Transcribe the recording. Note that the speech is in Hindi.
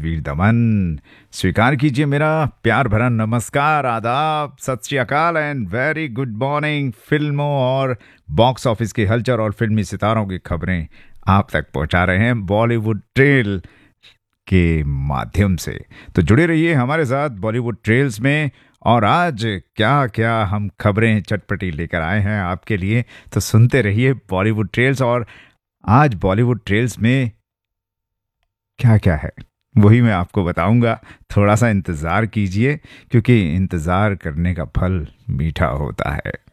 वीर दमन। स्वीकार कीजिए मेरा प्यार भरा नमस्कार, आदाब, सत श्री अकाल एंड वेरी गुड मॉर्निंग। फिल्मों और बॉक्स ऑफिस की हलचल और फिल्मी सितारों की खबरें आप तक पहुंचा रहे हैं बॉलीवुड ट्रेल के माध्यम से। तो जुड़े रहिए हमारे साथ बॉलीवुड ट्रेल्स में। और आज क्या क्या हम खबरें चटपटी लेकर आए हैं आपके लिए, तो सुनते रहिए बॉलीवुड ट्रेल्स। और आज बॉलीवुड ट्रेल्स में क्या क्या है वही मैं आपको बताऊंगा। थोड़ा सा इंतज़ार कीजिए, क्योंकि इंतज़ार करने का फल मीठा होता है।